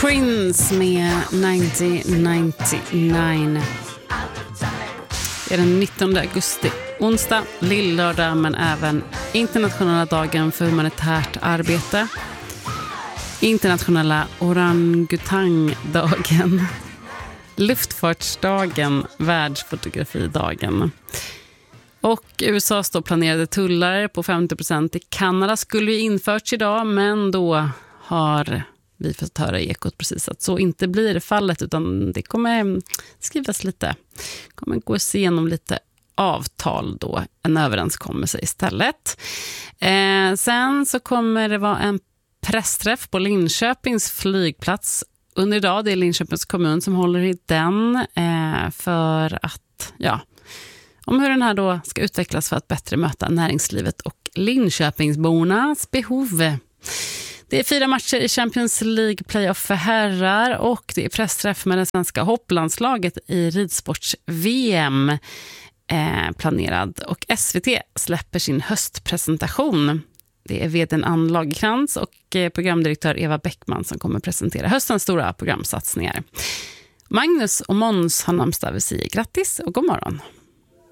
Prince med 1999. Det är den 19 augusti, onsdag, lillördag, men även internationella dagen för humanitärt arbete. Internationella orangutangdagen, luftfartsdagen, världsfotografidagen. Och USAs då planerade tullar på 50% i Kanada skulle ju införts idag, men då har vi fått höra i Ekot precis att så inte blir fallet, utan det kommer skrivas lite, kommer gås igenom lite avtal då, en överenskommelse istället. Sen så kommer det vara en pressträff på Linköpings flygplats under idag. Det är Linköpings kommun som håller i den för att, om hur den här då ska utvecklas för att bättre möta näringslivet och Linköpingsbornas behov. Det är 4 matcher i Champions League playoff för herrar och det är pressträff med det svenska hopplandslaget i ridsports-VM planerad. Och SVT släpper sin höstpresentation. Det är vd:n Ann Lagerkrans och programdirektör Eva Bäckman som kommer presentera höstens stora programsatsningar. Magnus och Måns har namnsdag, vi säger grattis och god morgon.